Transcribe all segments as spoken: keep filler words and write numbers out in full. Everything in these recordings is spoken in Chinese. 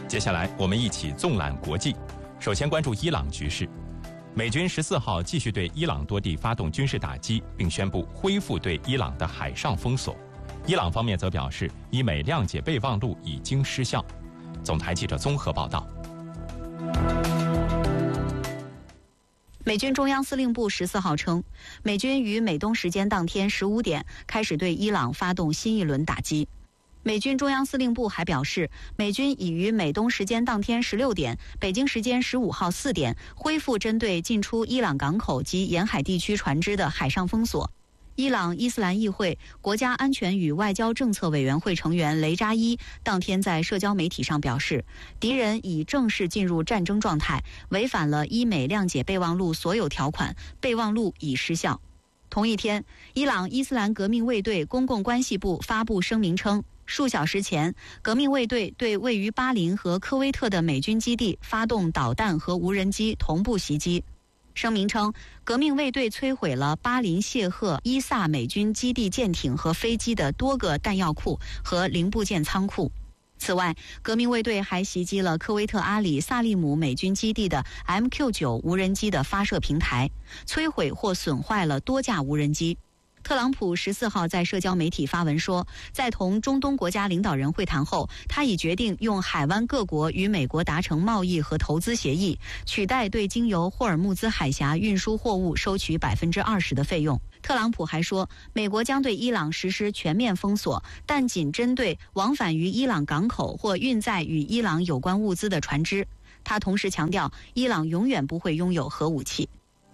接下来我们一起纵览国际。首先关注伊朗局势。美军十四号继续对伊朗多地发动军事打击，并宣布恢复对伊朗的海上封锁。伊朗方面则表示，伊美谅解备忘录已经失效。总台记者综合报道。 美军中央司令部十四号称，美军于美东时间当天十五点开始对伊朗发动新一轮打击。美军中央司令部还表示，美军已于美东时间当天十六点、北京时间十五号四点恢复针对进出伊朗港口及沿海地区船只的海上封锁。伊朗伊斯兰议会国家安全与外交政策委员会成员雷扎伊当天在社交媒体上表示，敌人已正式进入战争状态，违反了伊美谅解备忘录所有条款，备忘录已失效。同一天，伊朗伊斯兰革命卫队公共关系部发布声明称，数小时前，革命卫队对位于巴林和科威特的美军基地发动导弹和无人机同步袭击。声明称，革命卫队摧毁了巴林谢赫伊萨美军基地舰艇和飞机的多个弹药库和零部件仓库。此外，革命卫队还袭击了科威特阿里萨利姆美军基地的 M Q 九 无人机的发射平台，摧毁或损坏了多架无人机。特朗普十四号在社交媒体发文说，在同中东国家领导人会谈后，他已决定用海湾各国与美国达成贸易和投资协议，取代对经由霍尔木兹海峡运输货物收取百分之二十的费用。特朗普还说，美国将对伊朗实施全面封锁，但仅针对往返于伊朗港口或运载与伊朗有关物资的船只。他同时强调，伊朗永远不会拥有核武器。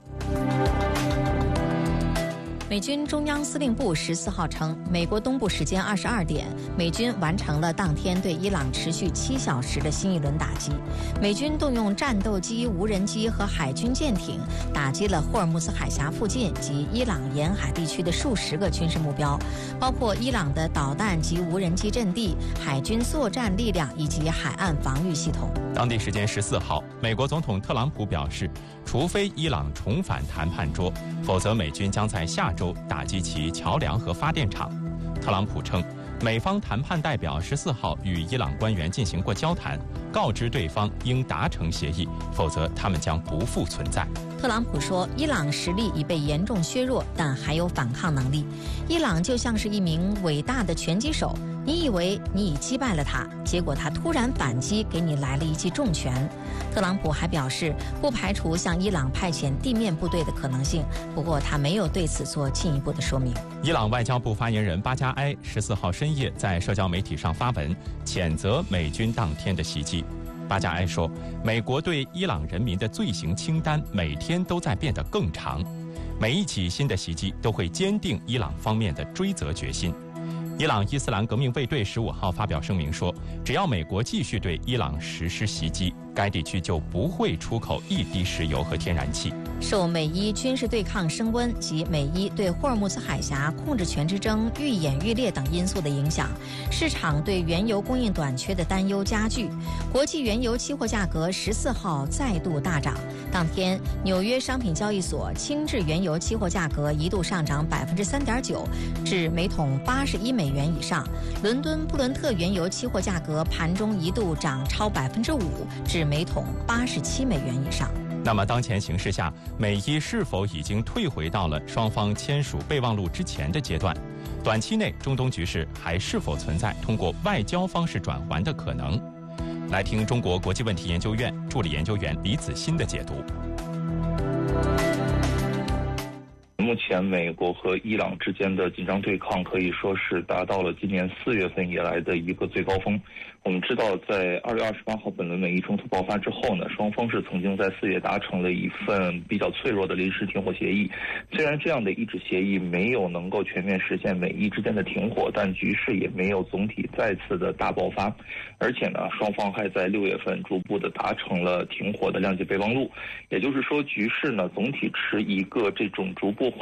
美军中央司令部十四号称，美国东部时间二十二点，美军完成了当天对伊朗持续七小时的新一轮打击。美军动用战斗机、无人机和海军舰艇，打击了霍尔木兹海峡附近及伊朗沿海地区的数十个军事目标，包括伊朗的导弹及无人机阵地、海军作战力量以及海岸防御系统。 当地时间十四号，美国总统特朗普表示，除非伊朗重返谈判桌，否则美军将在下周打击其桥梁和发电厂。特朗普称，美方谈判代表十四号与伊朗官员进行过交谈，告知对方应达成协议，否则他们将不复存在。 特朗普说，伊朗实力已被严重削弱，但还有反抗能力。伊朗就像是一名伟大的拳击手，你以为你已击败了他，结果他突然反击，给你来了一记重拳。特朗普还表示，不排除向伊朗派遣地面部队的可能性，不过他没有对此做进一步的说明。 伊朗外交部发言人巴加埃十四号深夜在社交媒体上发文，谴责美军当天的袭击。巴加埃说，美国对伊朗人民的罪行清单每天都在变得更长，每一起新的袭击都会坚定伊朗方面的追责决心。伊朗伊斯兰革命卫队十五号发表声明说，只要美国继续对伊朗实施袭击，该地区就不会出口一滴石油和天然气。 受美伊军事对抗升温及美伊对霍尔木兹海峡控制权之争愈演愈烈等因素的影响，市场对原油供应短缺的担忧加剧，国际原油期货价格十四号再度大涨。当天，纽约商品交易所轻质原油期货价格一度上涨百分之三点九，至每桶八十一美元以上。伦敦布伦特原油期货价格盘中一度涨超百分之五，至每桶八十七美元以上。 那么当前形势下，美伊是否已经退回到了双方签署备忘录之前的阶段？短期内中东局势还是否存在通过外交方式转圜的可能？来听中国国际问题研究院助理研究员李子欣的解读。 目前美国和伊朗之间的紧张对抗可以说是达到了今年四月份以来的一个最高峰。我们知道，在二月二十八号本轮美伊冲突爆发之后呢，双方是曾经在四月达成了一份比较脆弱的临时停火协议。虽然这样的一纸协议没有能够全面实现美伊之间的停火，但局势也没有总体再次的大爆发。而且呢，双方还在六月份逐步的达成了停火的谅解备忘录。也就是说，局势呢总体持一个这种逐步缓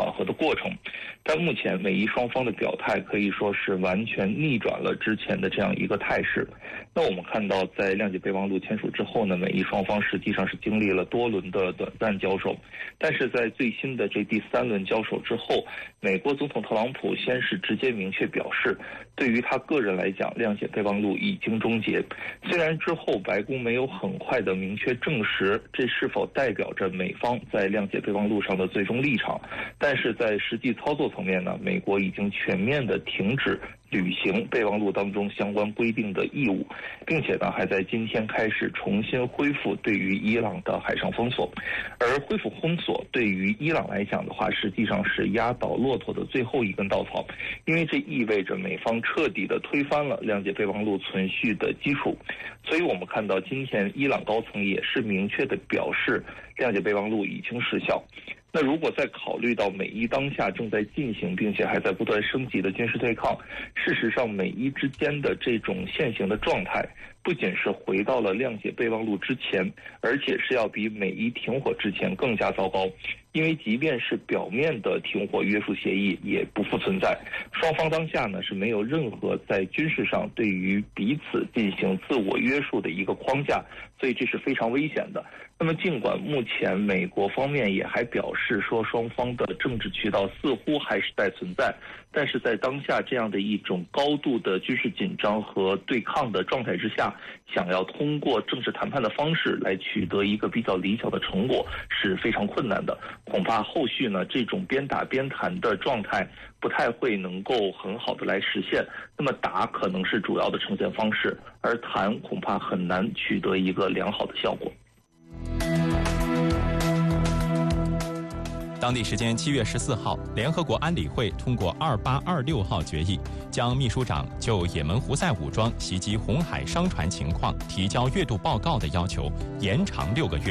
缓和的过程。但目前美伊双方的表态可以说是完全逆转了之前的这样一个态势。那我们看到，在谅解备忘录签署之后呢，美伊双方实际上是经历了多轮的短暂交手，但是在最新的这第三轮交手之后，美国总统特朗普先是直接明确表示，对于他个人来讲，谅解备忘录已经终结。虽然之后白宫没有很快的明确证实这是否代表着美方在谅解备忘录上的最终立场，但是在实际操作层面呢，美国已经全面的停止履行备忘录当中相关规定的义务，并且呢，还在今天开始重新恢复对于伊朗的海上封锁。而恢复封锁对于伊朗来讲的话，实际上是压倒骆驼的最后一根稻草，因为这意味着美方彻底的推翻了谅解备忘录存续的基础。所以我们看到今天伊朗高层也是明确的表示，谅解备忘录已经失效。那如果再考虑到美伊当下正在进行并且还在不断升级的军事对抗，事实上美伊之间的这种现行的状态不仅是回到了谅解备忘录之前，而且是要比美伊停火之前更加糟糕。因为即便是表面的停火约束协议也不复存在，双方当下呢是没有任何在军事上对于彼此进行自我约束的一个框架，所以这是非常危险的。那么尽管目前美国方面也还表示说双方的政治渠道似乎还是在存在，但是在当下这样的一种高度的军事紧张和对抗的状态之下，想要通过政治谈判的方式来取得一个比较理想的成果是非常困难的。恐怕后续呢这种边打边谈的状态不太会能够很好的来实现。那么打可能是主要的呈现方式，而谈恐怕很难取得一个良好的效果。 当地时间七月十四号，联合国安理会通过二八二六号决议，将秘书长就也门胡塞武装袭击红海商船情况提交月度报告的要求延长六个月，